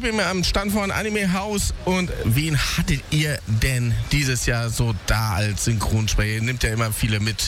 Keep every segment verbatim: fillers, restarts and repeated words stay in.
bin am Stand von Anime House und wen hattet ihr denn dieses Jahr so da als Synchronsprecher? Nimmt ja immer viele mit.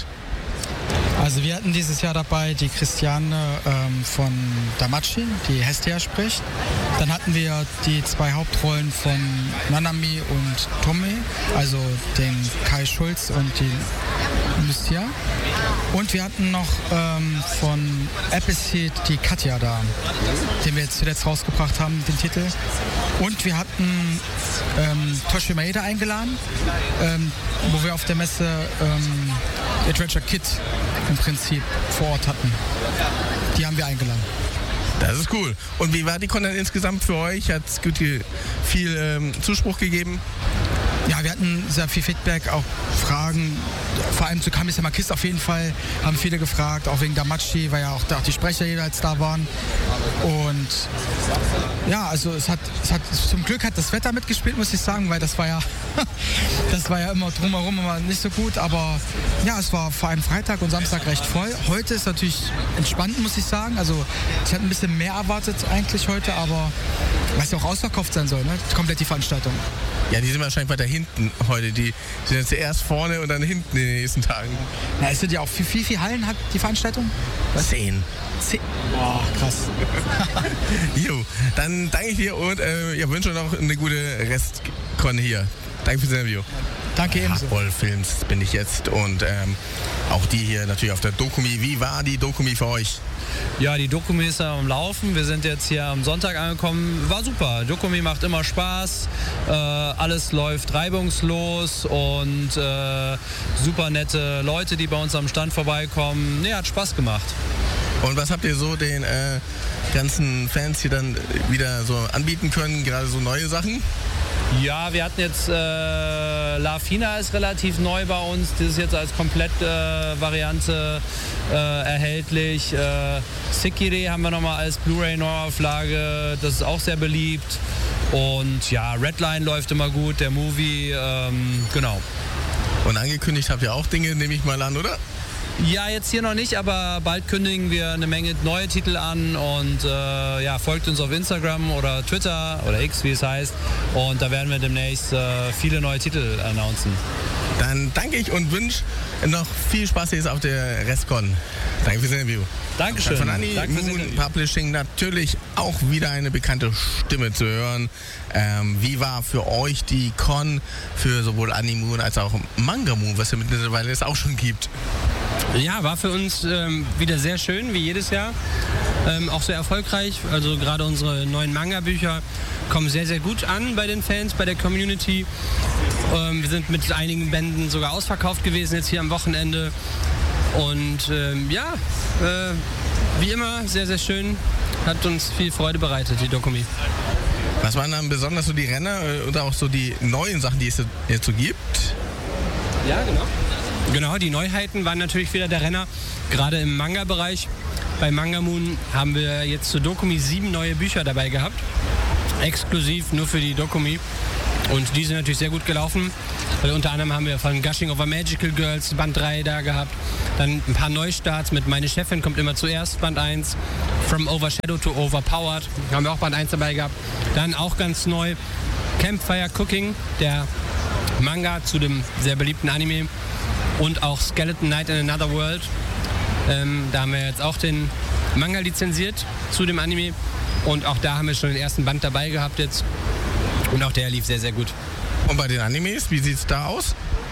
Also wir hatten dieses Jahr dabei die Christiane ähm, von Damachi, die Hestia spricht. Dann hatten wir die zwei Hauptrollen von Nanami und Tomei, also den Kai Schulz und die Lucia. Und wir hatten noch ähm, von Appleseed die Katja da, den wir jetzt zuletzt rausgebracht haben, den Titel. Und wir hatten ähm, Toshi Maeda eingeladen, ähm, wo wir auf der Messe ähm, Adventure Kid im Prinzip vor Ort hatten. Die haben wir eingeladen. Das ist cool. Und wie war die Con dann insgesamt für euch? Hat es viel ähm, Zuspruch gegeben? Ja, wir hatten sehr viel Feedback, auch Fragen, vor allem zu Kami-sama Kiss auf jeden Fall, haben viele gefragt, auch wegen Damachi, weil ja auch, auch die Sprecher jeweils da waren. Und ja, also es hat, es hat, zum Glück hat das Wetter mitgespielt, muss ich sagen, weil das war ja, das war ja immer drumherum immer nicht so gut, aber ja, es war vor allem Freitag und Samstag recht voll. Heute ist natürlich entspannt, muss ich sagen, also ich hatte ein bisschen mehr erwartet eigentlich heute, aber was ja auch ausverkauft sein soll, ne? Komplett die Veranstaltung. Ja, die sind wahrscheinlich weiter hinten heute. Die sind jetzt erst vorne und dann hinten in den nächsten Tagen. Na, es sind ja auch, wie viel, viel Hallen hat die Veranstaltung? Was? Zehn. Zehn. Boah, krass. Jo, dann danke ich dir und äh, ja, wünsche noch eine gute Restkon hier. Danke fürs Interview. Danke ebenso. Hardball Films bin ich jetzt und ähm, auch die hier natürlich auf der Dokumi. Wie war die Dokumi für euch? Ja, die Dokumi ist ja am Laufen. Wir sind jetzt hier am Sonntag angekommen. War super. Dokumi macht immer Spaß. Äh, alles läuft reibungslos und äh, super nette Leute, die bei uns am Stand vorbeikommen. Nee, hat Spaß gemacht. Und was habt ihr so den äh, ganzen Fans hier dann wieder so anbieten können? Gerade so neue Sachen? Ja, wir hatten jetzt äh, La Fina ist relativ neu bei uns. Das ist jetzt als Komplett-Variante äh, äh, erhältlich. Äh, Sekire haben wir nochmal als Blu-ray-Neuauflage. Das ist auch sehr beliebt. Und ja, Redline läuft immer gut, der Movie, ähm, genau. Und angekündigt habt ihr auch Dinge, nehme ich mal an, oder? Ja, jetzt hier noch nicht, aber bald kündigen wir eine Menge neue Titel an und äh, ja, folgt uns auf Instagram oder Twitter oder X, wie es heißt. Und da werden wir demnächst äh, viele neue Titel announcen. Dann danke ich und wünsche noch viel Spaß jetzt auf der Restkon. Danke fürs Interview. Dankeschön. Von Anime Moon Publishing natürlich auch wieder eine bekannte Stimme zu hören. Ähm, wie war für euch die Con für sowohl Anime Moon als auch Manga Moon, was ja mittlerweile es auch schon gibt? Ja, war für uns ähm, wieder sehr schön, wie jedes Jahr. Ähm, auch sehr erfolgreich. Also gerade unsere neuen Manga-Bücher kommen sehr, sehr gut an bei den Fans, bei der Community. Ähm, wir sind mit einigen Bänden sogar ausverkauft gewesen jetzt hier am Wochenende. Und ähm, ja, äh, wie immer sehr, sehr schön. Hat uns viel Freude bereitet, die Dokumi. Was waren dann besonders so die Renner oder auch so die neuen Sachen, die es jetzt so gibt? Ja, genau. Genau, die Neuheiten waren natürlich wieder der Renner, gerade im Manga-Bereich. Bei Manga Moon haben wir jetzt zur Dokumi sieben neue Bücher dabei gehabt, exklusiv nur für die Dokumi. Und die sind natürlich sehr gut gelaufen. Weil unter anderem haben wir von Gushing Over Magical Girls Band drei da gehabt. Dann ein paar Neustarts mit Meine Chefin kommt immer zuerst, Band eins. From Overshadow to Overpowered haben wir auch Band eins dabei gehabt. Dann auch ganz neu Campfire Cooking, der Manga zu dem sehr beliebten Anime. Und auch Skeleton Knight in Another World. Ähm, da haben wir jetzt auch den Manga lizenziert zu dem Anime. Und auch da haben wir schon den ersten Band dabei gehabt jetzt. Und auch der lief sehr, sehr gut. Und bei den Animes, wie sieht es da aus?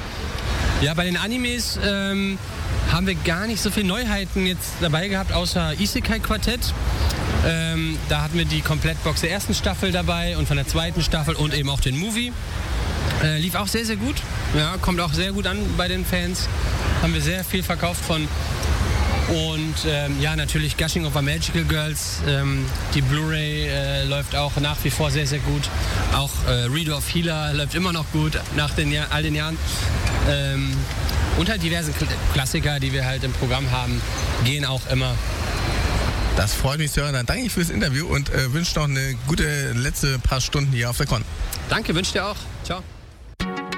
Ja, bei den Animes ähm, haben wir gar nicht so viele Neuheiten jetzt dabei gehabt, außer Isekai Quartett. Ähm, da hatten wir die Komplettbox der ersten Staffel dabei und von der zweiten Staffel und eben auch den Movie. Äh, lief auch sehr, sehr gut. Ja, kommt auch sehr gut an bei den Fans. Haben wir sehr viel verkauft von. Und ähm, ja, natürlich Gushing Over Magical Girls. Ähm, die Blu-ray äh, läuft auch nach wie vor sehr, sehr gut. Auch äh, Reader of Healer läuft immer noch gut nach den Jahr, all den Jahren. Ähm, und halt diverse Klassiker, die wir halt im Programm haben, gehen auch immer. Das freut mich zu hören. Dann danke ich fürs Interview und äh, wünsche noch eine gute letzte paar Stunden hier auf der Con. Danke, wünsche dir auch. Ciao.